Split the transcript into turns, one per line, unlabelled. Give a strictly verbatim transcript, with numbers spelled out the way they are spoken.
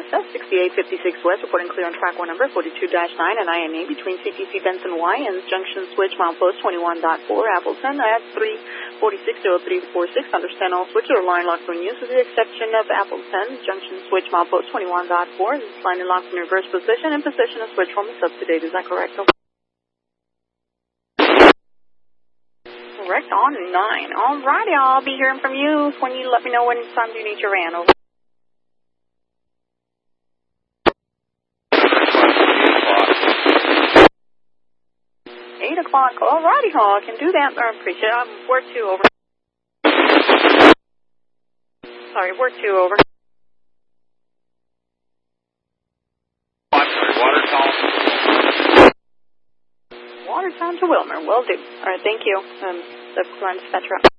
access, sixty-eight fifty-six West, reporting clear on track one number forty-two dash nine and I N A between C T C Benson Y and Junction Switch milepost twenty-one point four, Appleton at three forty-six oh three four six. Understand all switches are line locked when used with the exception of Appleton, Junction Switch milepost twenty-one point four. This is line locked in reverse position and position of switch form is up to date. Is that correct? Correct on nine. Alrighty, I'll be hearing from you when you let me know when time you need your van. Over. Eight o'clock. Alrighty, I can do that. I appreciate it. I'm work two over. Sorry, work two over. Watertown to Wilmer. Will do. Alright, thank you. Um, the Glenn Spectra.